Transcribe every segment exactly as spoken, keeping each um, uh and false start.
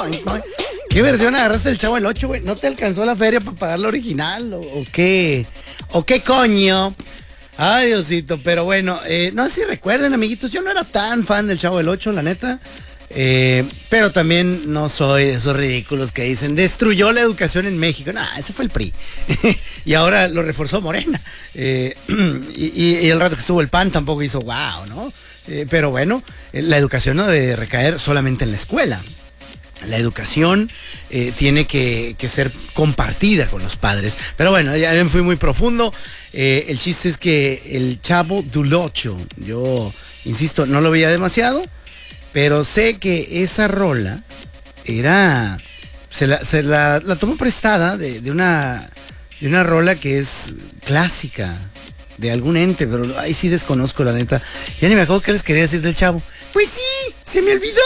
¿Qué versión agarraste del Chavo del ocho, güey? ¿No te alcanzó la feria para pagar la original? ¿O, o qué? ¿O qué coño? Ay, Diosito, pero bueno, eh, no sé si recuerden, amiguitos, yo no era tan fan del Chavo del ocho, la neta. Eh, pero también no soy de esos ridículos que dicen destruyó la educación en México. Nah, ese fue el P R I. Y ahora lo reforzó Morena. Eh, y, y, y el rato que estuvo el P A N tampoco hizo wow, ¿no? Eh, pero bueno, la educación no debe recaer solamente en la escuela. La educación eh, tiene que, que ser compartida con los padres. Pero bueno, ya me fui muy profundo. Eh, el chiste es que el Chavo del ocho, yo insisto, no lo veía demasiado, pero sé que esa rola era, se la, se la, la tomó prestada de, de una, de una rola que es clásica de algún ente, pero ahí sí desconozco la neta. Ya ni me acuerdo qué les quería decir del Chavo. Pues sí, se me olvidó.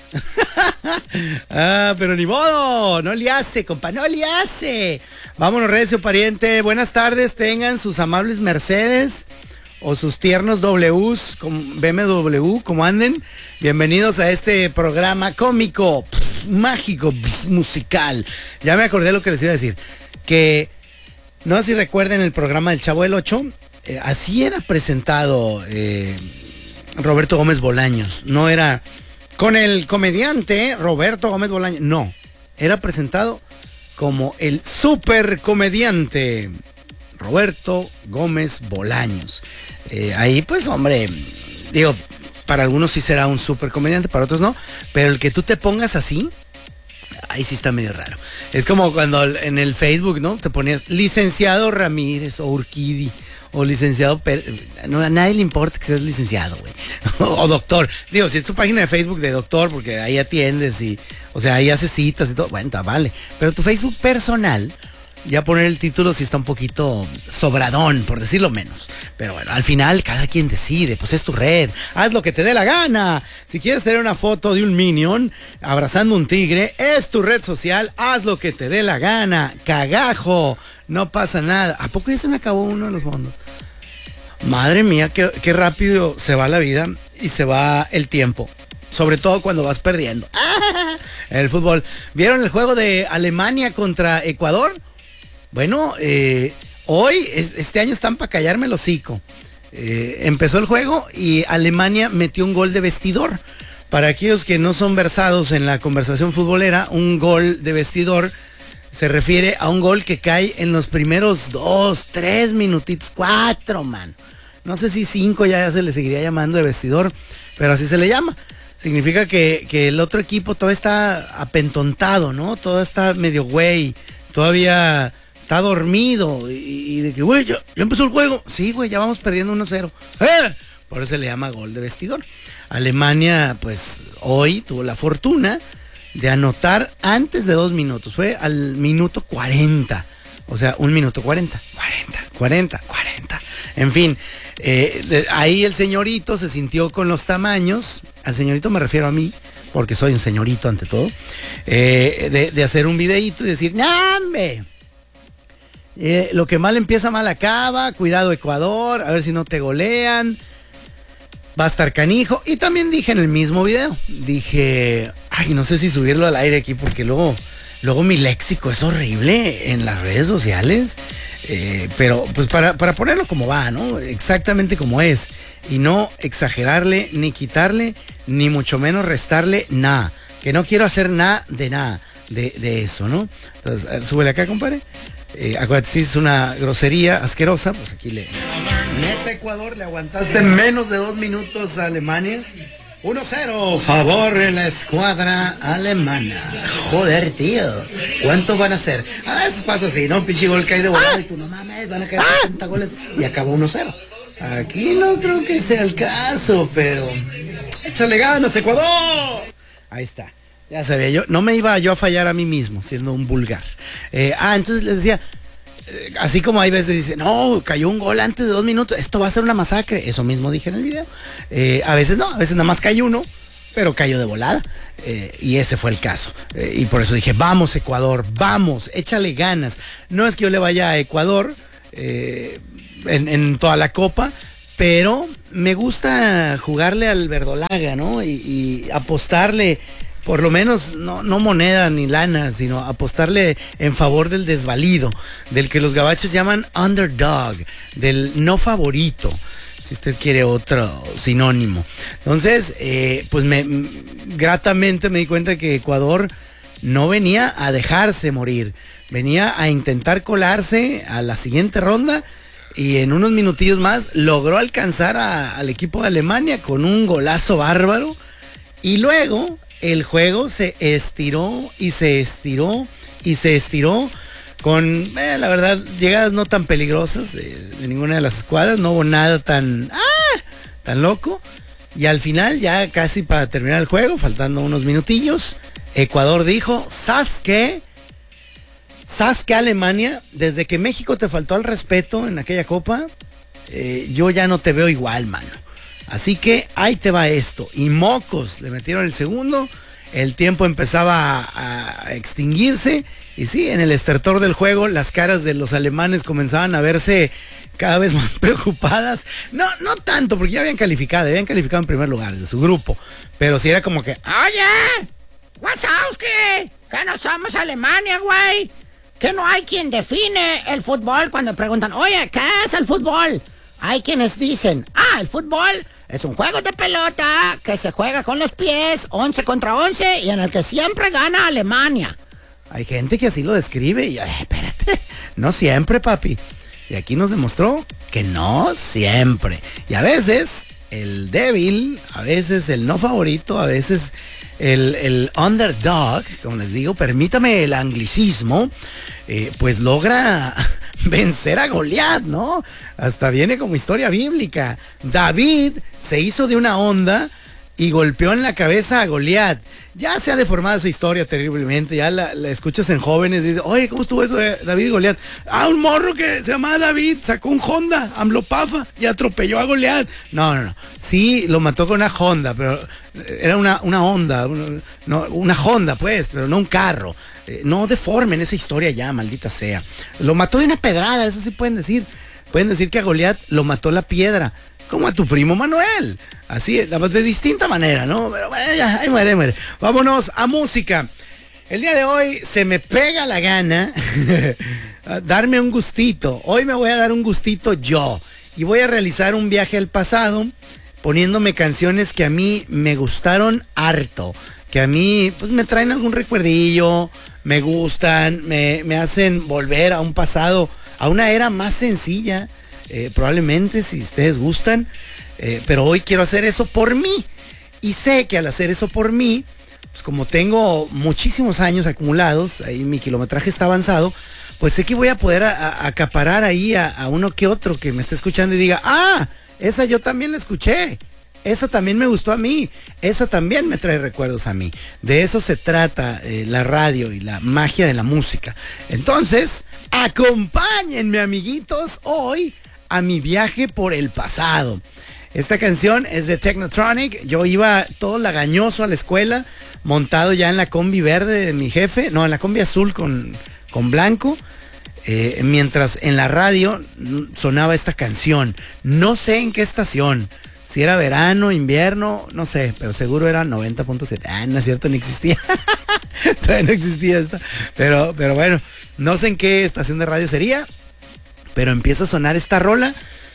Ah, pero ni modo, no le hace, compa, no le hace. Vámonos, recio pariente. Buenas tardes, tengan sus amables Mercedes o sus tiernos Ws, con B M W, como anden. Bienvenidos a este programa cómico, pf, mágico, pf, musical. Ya me acordé lo que les iba a decir. Que no sé si recuerden el programa del Chavo del ocho. Eh, así era presentado eh, Roberto Gómez Bolaños. No era con el comediante Roberto Gómez Bolaños. No, era presentado como el super comediante Roberto Gómez Bolaños. Eh, ahí pues, hombre, digo, para algunos sí será un super comediante, para otros no, pero el que tú te pongas así, ahí sí está medio raro. Es como cuando en el Facebook, ¿no? Te ponías licenciado Ramírez o Urquidi o licenciado Pérez. No, a nadie le importa que seas licenciado, güey. O doctor. Digo, si es tu página de Facebook de doctor, porque ahí atiendes y, o sea, ahí haces citas y todo, bueno, está, vale. Pero tu Facebook personal, ya poner el título sí está un poquito sobradón, por decirlo menos. Pero bueno, al final cada quien decide, pues es tu red, haz lo que te dé la gana. Si quieres tener una foto de un Minion abrazando un tigre, es tu red social, haz lo que te dé la gana, cagajo, no pasa nada. ¿A poco ya se me acabó uno de los fondos? Madre mía, qué, qué rápido se va la vida y se va el tiempo. Sobre todo cuando vas perdiendo. En el fútbol. ¿Vieron el juego de Alemania contra Ecuador? Bueno, eh, hoy, este año están para callarme el hocico. Eh, empezó el juego y Alemania metió un gol de vestidor. Para aquellos que no son versados en la conversación futbolera, un gol de vestidor se refiere a un gol que cae en los primeros dos, tres minutitos, cuatro, man. No sé si cinco ya se le seguiría llamando de vestidor, pero así se le llama. Significa que, que el otro equipo todavía está apentontado, ¿no? Todo está medio güey, todavía está dormido y, y de que, güey, ya, ya empezó el juego. Sí, güey, ya vamos perdiendo uno cero. ¡Eh! Por eso se le llama gol de vestidor. Alemania, pues, hoy tuvo la fortuna de anotar antes de dos minutos. Fue al minuto cuarenta. O sea, un minuto cuarenta. cuarenta, cuarenta, cuarenta. En fin, eh, de, ahí el señorito se sintió con los tamaños. Al señorito me refiero a mí, porque soy un señorito ante todo. Eh, de, de hacer un videíto y decir, ¡nambe! Eh, lo que mal empieza, mal acaba. Cuidado, Ecuador, a ver si no te golean. Va a estar canijo. Y también dije en el mismo video, dije, ay, no sé si subirlo al aire aquí porque luego, luego mi léxico es horrible en las redes sociales. Eh, pero pues para, para ponerlo como va, ¿no? Exactamente como es. Y no exagerarle, ni quitarle, ni mucho menos restarle nada. Que no quiero hacer nada de nada de, de eso, ¿no? Entonces, a ver, súbele acá, compadre. Eh, acuérdate, si es una grosería asquerosa, pues aquí le... Neta, Ecuador, le aguantaste menos de dos minutos a Alemania. uno cero, favor en la escuadra alemana. Joder, tío, ¿cuántos van a ser? A veces pasa así, ¿no? Pinche gol cae de volada y tú no mames, van a caer setenta goles y acabó uno cero. Aquí no creo que sea el caso, pero... ¡Échale ganas, Ecuador! Ahí está. Ya sabía, yo no me iba yo a fallar a mí mismo siendo un vulgar. Eh, ah, entonces les decía, eh, así como hay veces dicen, no, cayó un gol antes de dos minutos, esto va a ser una masacre. Eso mismo dije en el video. Eh, a veces no, a veces nada más cayó uno, pero cayó de volada. Eh, y ese fue el caso. Eh, y por eso dije, vamos Ecuador, vamos, échale ganas. No es que yo le vaya a Ecuador eh, en, en toda la copa, pero me gusta jugarle al verdolaga, ¿no? Y, y apostarle por lo menos no, no moneda ni lana, sino apostarle en favor del desvalido, del que los gabachos llaman underdog, del no favorito, si usted quiere otro sinónimo. Entonces, eh, pues me, gratamente me di cuenta que Ecuador no venía a dejarse morir, venía a intentar colarse a la siguiente ronda y en unos minutillos más logró alcanzar a, al equipo de Alemania con un golazo bárbaro y luego el juego se estiró y se estiró y se estiró con, eh, la verdad, llegadas no tan peligrosas de, de ninguna de las escuadras, no hubo nada tan, ah, tan loco y al final ya casi para terminar el juego, faltando unos minutillos, Ecuador dijo, ¿sabes qué? ¿Sabes qué, Alemania? Desde que México te faltó al respeto en aquella copa, eh, yo ya no te veo igual, mano. Así que ahí te va esto. Y mocos, le metieron el segundo, el tiempo empezaba a, a extinguirse. Y sí, en el estertor del juego, las caras de los alemanes comenzaban a verse cada vez más preocupadas. No, no tanto, porque ya habían calificado, habían calificado en primer lugar de su grupo. Pero sí era como que, oye, Wazowski, que no somos Alemania, güey. Que no hay quien define el fútbol cuando preguntan, oye, ¿qué es el fútbol? Hay quienes dicen, ah, el fútbol es un juego de pelota que se juega con los pies, once contra once, y en el que siempre gana Alemania. Hay gente que así lo describe y, ay, espérate, no siempre, papi. Y aquí nos demostró que no siempre. Y a veces el débil, a veces el no favorito, a veces el, el underdog, como les digo, permítame el anglicismo, eh, pues logra vencer a Goliat, ¿no? Hasta viene como historia bíblica. David se hizo de una onda y golpeó en la cabeza a Goliat. Ya se ha deformado esa historia terriblemente, ya la, la escuchas en jóvenes, dices, oye, ¿cómo estuvo eso de David y Goliat? Ah, un morro que se llamaba David, sacó un Honda, Amlopafa, y atropelló a Goliat. No, no, no, sí, lo mató con una Honda, pero era una, una Honda, una, no, una Honda, pues, pero no un carro. Eh, no deformen esa historia ya, maldita sea. Lo mató de una pedrada, eso sí pueden decir. Pueden decir que a Goliat lo mató la piedra, como a tu primo Manuel. Así, de distinta manera, ¿no? Pero bueno, ya, ahí muere, ahí muere. Vámonos a música. El día de hoy se me pega la gana darme un gustito. Hoy me voy a dar un gustito yo. Y voy a realizar un viaje al pasado poniéndome canciones que a mí me gustaron harto. Que a mí, pues, me traen algún recuerdillo, me gustan, me, me hacen volver a un pasado, a una era más sencilla. Eh, probablemente, si ustedes gustan, eh, pero hoy quiero hacer eso por mí y sé que al hacer eso por mí, pues como tengo muchísimos años acumulados, ahí mi kilometraje está avanzado, pues sé que voy a poder a, a acaparar ahí a, a uno que otro que me esté escuchando y diga, ah, esa yo también la escuché, esa también me gustó a mí, esa también me trae recuerdos a mí. De eso se trata eh, la radio y la magia de la música. Entonces, acompáñenme, amiguitos, hoy a mi viaje por el pasado. Esta canción es de Technotronic. Yo iba todo lagañoso a la escuela, montado ya en la combi verde de mi jefe, no, en la combi azul con, con blanco, eh, mientras en la radio sonaba esta canción. No sé en qué estación, si era verano, invierno, no sé, pero seguro era noventa punto siete. Ah, no es cierto, ni existía. Todavía no existía esta. Pero, pero bueno, no sé en qué estación de radio sería, pero empieza a sonar esta rola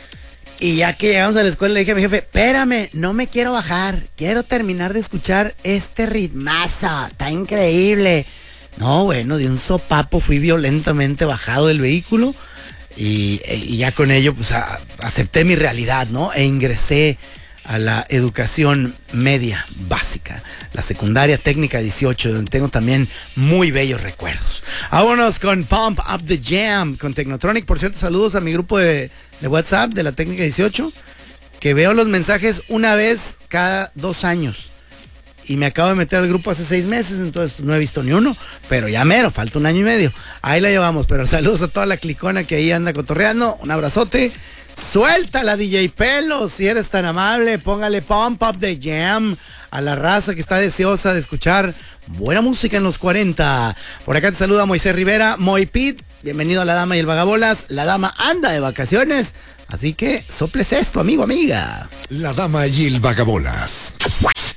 y ya que llegamos a la escuela le dije a mi jefe, espérame, no me quiero bajar, quiero terminar de escuchar este ritmazo, está increíble. No, bueno, de un sopapo fui violentamente bajado del vehículo y, y ya con ello pues a, acepté mi realidad, ¿no? E ingresé a la educación media básica, la secundaria técnica dieciocho, donde tengo también muy bellos recuerdos. Vámonos con Pump Up the Jam, con Technotronic. Por cierto, saludos a mi grupo de, de WhatsApp de la técnica dieciocho, que veo los mensajes una vez cada dos años. Y me acabo de meter al grupo hace seis meses, entonces pues, no he visto ni uno, pero ya mero, falta un año y medio. Ahí la llevamos, pero saludos a toda la clicona que ahí anda cotorreando. Un abrazote. Suéltala, D J Pelo, si eres tan amable, póngale Pump Up the Jam a la raza que está deseosa de escuchar buena música en los cuarenta. Por acá te saluda Moisés Rivera, Moy Pit, bienvenido a La Dama y el Vagabolas. La Dama anda de vacaciones, así que soples esto, amigo, amiga. La Dama y el Vagabolas.